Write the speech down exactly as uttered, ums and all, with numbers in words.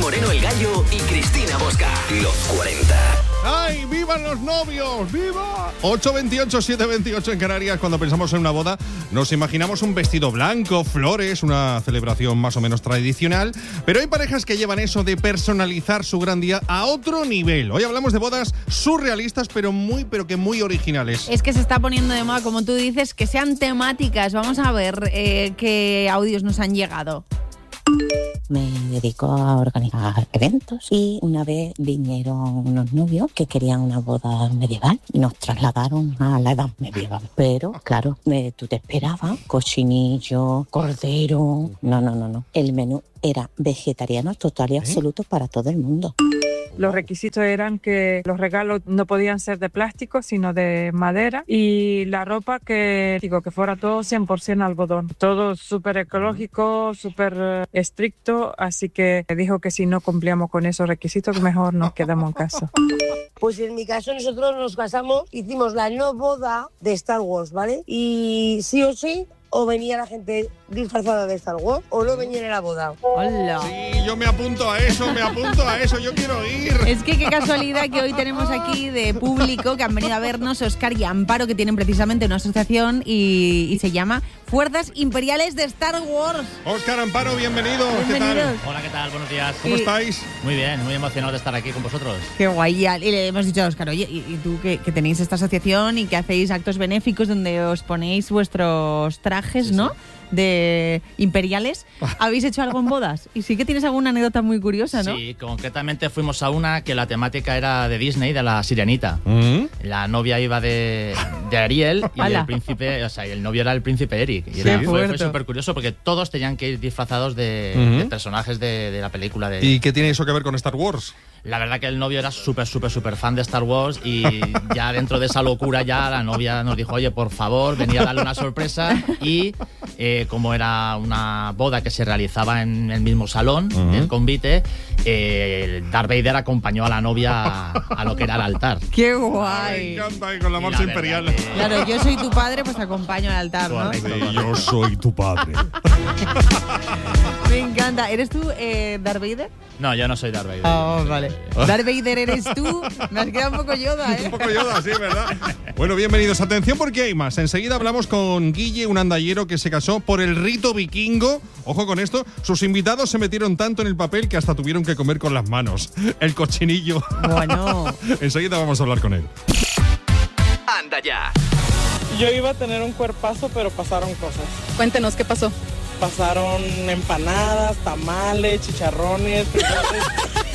Moreno el Gallo y Cristina Bosca. Los cuarenta. ¡Ay, vivan los novios! ¡Viva! ocho veintiocho, siete veintiocho en Canarias. Cuando pensamos en una boda, nos imaginamos un vestido blanco, flores, una celebración más o menos tradicional. Pero hay parejas que llevan eso de personalizar su gran día a otro nivel. Hoy hablamos de bodas surrealistas, pero muy, pero que muy originales. Es que se está poniendo de moda, como tú dices, que sean temáticas. Vamos a ver eh, qué audios nos han llegado. Me dedico a organizar eventos y una vez vinieron unos novios que querían una boda medieval y nos trasladaron a la edad medieval. Pero, claro, eh, tú te esperabas cochinillo, cordero... No, no, no, no. El menú era vegetariano total y absoluto para todo el mundo. Los requisitos eran que los regalos no podían ser de plástico, sino de madera, y la ropa que, digo, que fuera todo cien por ciento algodón. Todo súper ecológico, súper estricto, así que dijo que si no cumplíamos con esos requisitos, mejor nos quedamos en casa. Pues en mi caso nosotros nos casamos, hicimos la no boda de Star Wars, ¿vale? Y sí o sí, o venía la gente disfrazada de Star Wars o no venía en la boda. ¡Hola! Sí, yo me apunto a eso, me apunto a eso, yo quiero ir. Es que qué casualidad que hoy tenemos aquí de público que han venido a vernos Óscar y Amparo, que tienen precisamente una asociación y, y se llama Fuerzas Imperiales de Star Wars. Óscar, Amparo, bienvenidos. ¿Qué Bienvenidos. tal? Hola, ¿qué tal? Buenos días. ¿Cómo Y- estáis? Muy bien, muy emocionado de estar aquí con vosotros. Qué guay. Y le hemos dicho a Óscar, oye, y, y tú que, que tenéis esta asociación y que hacéis actos benéficos donde os ponéis vuestros trajes, Sí, ¿no? sí. De imperiales. ¿Habéis hecho algo en bodas? Y sí que tienes alguna anécdota muy curiosa, ¿no? Sí, concretamente fuimos a una que la temática era de Disney, de la Sirenita. ¿Mm? La novia iba de, de Ariel y ¡Hala! el príncipe, o sea, y el novio era el príncipe Eric. Y Qué era, fue, fue fuerte. súper curioso porque todos tenían que ir disfrazados de, Ujú. de personajes de, de la película de... ¿Y qué tiene eso que ver con Star Wars? La verdad que el novio era súper, súper, súper fan de Star Wars y ya dentro de esa locura ya la novia nos dijo, oye, por favor, venía a darle una sorpresa y eh, como era una boda que se realizaba en el mismo salón Uh-huh. del convite, eh, Darth Vader acompañó a la novia a, a lo que era el altar. ¡Qué Me guay! encanta ahí con la Y marcha verdad imperial. que- Claro, yo soy tu padre, pues acompaño al altar, ¿no? Correcto. Sí, yo soy tu padre. Me encanta. ¿Eres tú, eh, Darth Vader? No, yo no soy Darth Vader. Oh, yo soy- vale. Darth Vader eres tú. Me has quedado un poco Yoda, ¿eh? Un poco Yoda, sí, ¿verdad? Bueno, bienvenidos. Atención porque hay más. Enseguida hablamos con Guille, un andallero que se casó por el rito vikingo. Ojo con esto. Sus invitados se metieron tanto en el papel que hasta tuvieron que comer con las manos. El cochinillo. Bueno. Enseguida vamos a hablar con él. Anda ya. Yo iba a tener un cuerpazo, pero pasaron cosas. Cuéntenos, ¿qué pasó? Pasaron empanadas, tamales, chicharrones, frijoles.